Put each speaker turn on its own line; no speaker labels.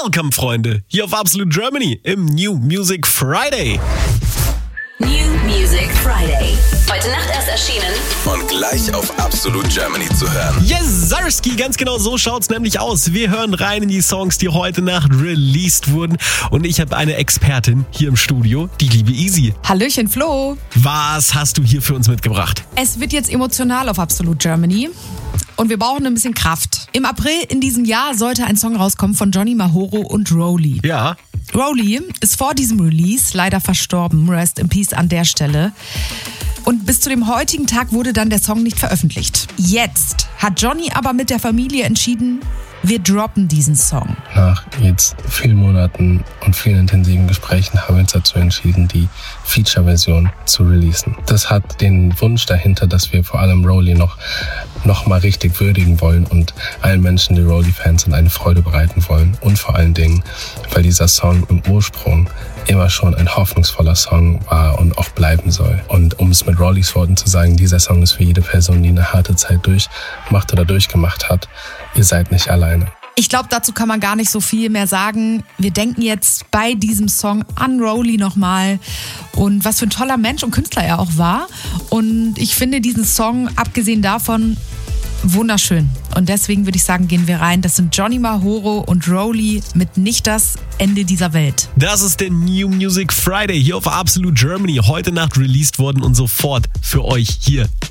Welcome, Freunde, hier auf Absolute Germany im New Music Friday.
New Music Friday. Heute Nacht erst erschienen.
Und gleich auf Absolute Germany zu hören.
Yes, Zarski, ganz genau so schaut's nämlich aus. Wir hören rein in die Songs, die heute Nacht released wurden. Und ich habe eine Expertin hier im Studio, die liebe Easy.
Hallöchen Flo.
Was hast du hier für uns mitgebracht?
Es wird jetzt emotional auf Absolute Germany. Und wir brauchen ein bisschen Kraft. Im April in diesem Jahr sollte ein Song rauskommen von Johnny Mahoro und Rowley.
Ja.
Rowley ist vor diesem Release leider verstorben. Rest in Peace an der Stelle. Und bis zu dem heutigen Tag wurde dann der Song nicht veröffentlicht. Jetzt hat Johnny aber mit der Familie entschieden, wir droppen diesen Song.
Nach jetzt vielen Monaten und vielen intensiven Gesprächen haben wir uns dazu entschieden, die Feature-Version zu releasen. Das hat den Wunsch dahinter, dass wir vor allem Rowley noch mal richtig würdigen wollen und allen Menschen, die Rowley-Fans sind, eine Freude bereiten wollen. Und vor allen Dingen, weil dieser Song im Ursprung immer schon ein hoffnungsvoller Song war und auch bleiben soll. Und um es mit Rowleys Worten zu sagen, dieser Song ist für jede Person, die eine harte Zeit durchmacht oder durchgemacht hat. Ihr seid nicht alleine.
Ich glaube, dazu kann man gar nicht so viel mehr sagen. Wir denken jetzt bei diesem Song an Rowley nochmal und was für ein toller Mensch und Künstler er auch war. Und ich finde diesen Song, abgesehen davon, wunderschön. Und deswegen würde ich sagen, gehen wir rein. Das sind Johnny Mahoro und Rowley mit Nicht das Ende dieser Welt.
Das ist der New Music Friday hier auf Absolute Germany. Heute Nacht released worden und sofort für euch hier